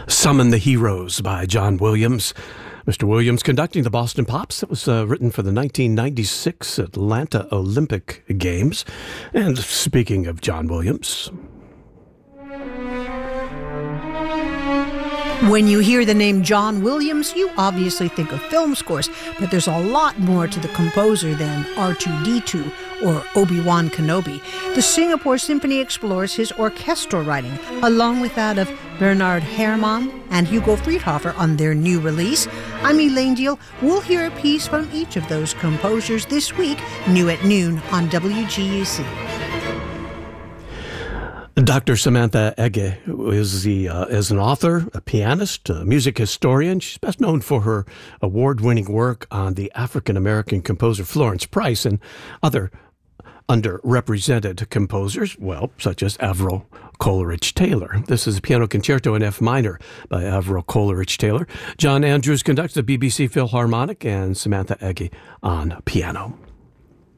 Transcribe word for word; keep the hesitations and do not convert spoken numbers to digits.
Summon the Heroes by John Williams. Mister Williams conducting the Boston Pops. It was uh, written for the nineteen ninety-six Atlanta Olympic Games. And speaking of John Williams... When you hear the name John Williams, you obviously think of film scores, but there's a lot more to the composer than R two D two or Obi-Wan Kenobi. The Singapore Symphony explores his orchestral writing, along with that of Bernard Herrmann and Hugo Friedhofer on their new release. I'm Elaine Deal. We'll hear a piece from each of those composers this week, new at noon on W G U C. Doctor Samantha Ege is, the, uh, is an author, a pianist, a music historian. She's best known for her award-winning work on the African-American composer Florence Price and other underrepresented composers, well, such as Avril Coleridge-Taylor. This is a piano concerto in F minor by Avril Coleridge-Taylor. John Andrews conducts the B B C Philharmonic and Samantha Ege on piano.